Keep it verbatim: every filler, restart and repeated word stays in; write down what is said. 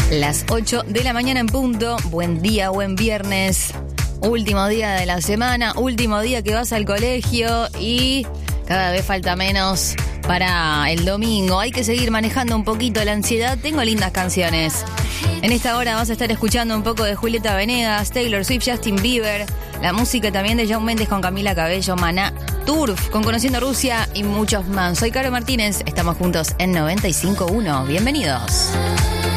Las ocho de la mañana en punto. Buen día, buen viernes. Último día de la semana, último día que vas al colegio y cada vez falta menos para el domingo. Hay que seguir manejando un poquito la ansiedad. Tengo lindas canciones. En esta hora vas a estar escuchando un poco de Julieta Venegas, Taylor Swift, Justin Bieber, la música también de Shawn Mendes con Camila Cabello, Maná, Turf con Conociendo Rusia y muchos más. Soy Caro Martínez, estamos juntos en noventa y cinco punto uno. Bienvenidos.